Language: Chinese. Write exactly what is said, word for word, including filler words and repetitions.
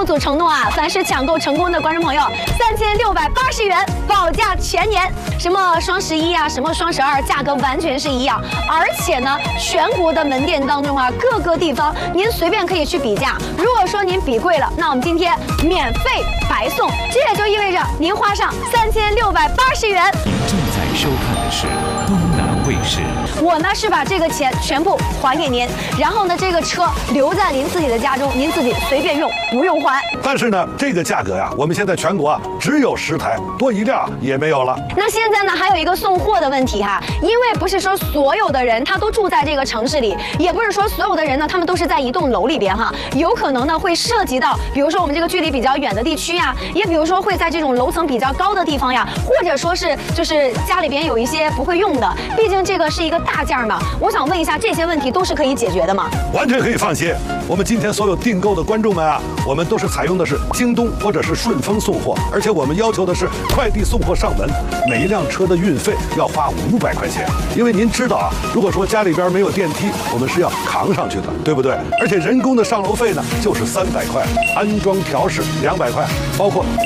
目组承诺啊，凡是抢购成功的观众朋友，三千六百八十元保价全年。什么双十一啊，什么双十二，价格完全是一样。而且呢，全国的门店当中啊，各个地方您随便可以去比价。如果说您比贵了，那我们今天免费白送，这也就意味着您花上三千六百八十元。 您正在收看的是东南卫视。 我呢是把这个钱全部还给您，然后呢这个车留在您自己的家中，您自己随便用，不用还。 但是呢，这个价格呀，我们现在全国啊只有十台，多一辆也没有了。 那现在呢还有一个送货的问题哈，因为不是说所有的人他都住在这个城市里，也不是说所有的人呢他们都是在一栋楼里边哈，有可能呢会涉及到，比如说我们这个距离比较远的地区呀，也比如说会在这种楼层比较高的地方呀，或者说是就是家里边有一些不会用的，毕竟这个是一个大件嘛。我想问一下，这些问题都是可以解决的吗？ 完全可以放心。我们今天所有订购的观众们啊，我们都是采用的是京东或者是顺丰送货，而且我们要求的是快递送货上门，每一辆车的运费要花五百块钱。因为您知道啊，如果说家里边没有电梯，我们是要扛上去的，对不对？而且人工的上楼费呢，就是三百块，安装调试两百块，包括